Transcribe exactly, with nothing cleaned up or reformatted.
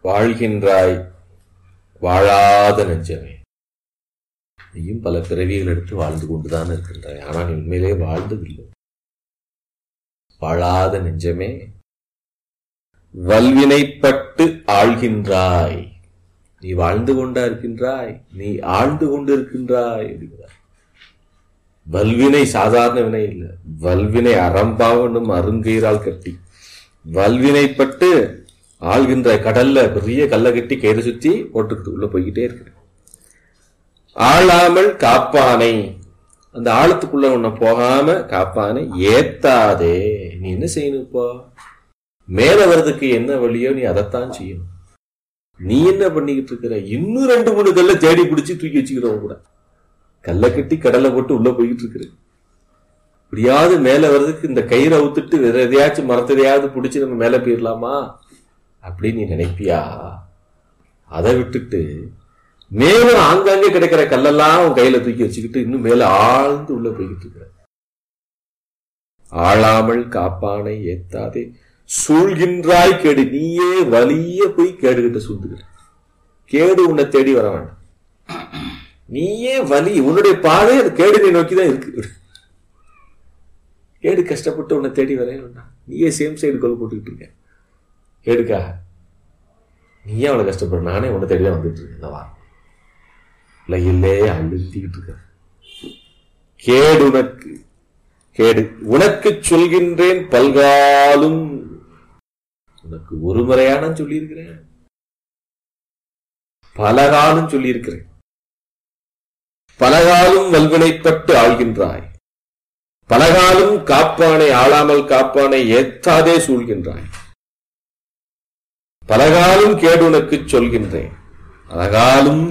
வாழ்கின்றாய் வாழாத நெஞ்சமே. நீயும் பல பிறவிகள் எடுத்து வாழ்ந்து கொண்டுதான் இருக்கின்றாய். ஆனால் நீ உண்மையிலே வாழ்ந்ததில்லை. வாழாத நெஞ்சமே, வல்வினைப்பட்டு ஆழ்கின்றாய். நீ வாழ்ந்து கொண்டா இருக்கின்றாய், நீ ஆழ்ந்து கொண்டு இருக்கின்றாய். வல்வினை சாதாரண வினை இல்லை, வல்வினை அறம்பாவனும் அருங்கயிறால் கட்டி வல்வினைப்பட்டு ஆழ்கின்ற கடல்ல பெரிய கல்லை கட்டி கயிறு சுத்தி போட்டுக்கிட்டு உள்ள போய்கிட்டே இருக்கு. ஆளாமல் காப்பானை, அந்த ஆழத்துக்குள்ள உன்னை போகாம காப்பானை ஏத்தாதே. நீ என்ன செய்யணும்? இப்போ மேல வர்றதுக்கு என்ன வழியோ நீ அதைத்தான் செய்யணும். நீ என்ன பண்ணிக்கிட்டு இருக்கிற? இன்னும் ரெண்டு மூணு கல்ல தேடி பிடிச்சி தூக்கி வச்சுக்கிறவங்க கூட கல்லை கட்டி கடலை போட்டு உள்ள போய்கிட்டு இருக்கிற. இப்படியாவது மேல வர்றதுக்கு இந்த கயிறை அவுத்துட்டு வேற எதையாச்சும் மரத்தையாவது பிடிச்சி நம்ம மேல போயிடலாமா அப்படின்னு நீ நினைப்பியா? அதை விட்டுட்டு மேலும் ஆங்காங்கே கிடைக்கிற கல்லெல்லாம் உன் கையில தூக்கி வச்சுக்கிட்டு இன்னும் மேல ஆழ்ந்து உள்ள போய்கிட்டு இருக்கிற. ஆளாமல் காப்பானை ஏத்தாதே சூழ்கின்றாய் கேடு. நீயே வலிய போய் கேடுகிட்ட சூழ்ந்துக்கிற. கேடு உன்னை தேடி வர வேண்டாம். நீயே வலி, உன்னுடைய பாதை அது கேடுனை நோக்கிதான் இருக்கு. கேடு கஷ்டப்பட்டு உன்னை தேடி வர வேண்டாம். நீயே சேம் சைடு கோல் போட்டுக்கிட்டு இருக்க. கேடுக்காக நீயே அவளை கஷ்டப்படுற, நானே உன்னை தேடிதான் வந்துட்டு இருக்கேன். வா இல்லையில்லே அழுத்திக்கிட்டு இருக்க. கேடு உனக்கு கேடு உனக்கு சொல்கின்றேன் பல்காலும். உனக்கு ஒரு முறையான சொல்லியிருக்கிறேன், பலகாலும் சொல்லியிருக்கிறேன். பலகாலும் வல்வினைப்பட்டு ஆழ்கின்றாய், பலகாலும் காப்பானை ஆளாமல் காப்பானை ஏத்தாதே சூழ்கின்றாய். பலகாலும் கேடு உனக்கு சொல்கின்றேன், பலகாலும்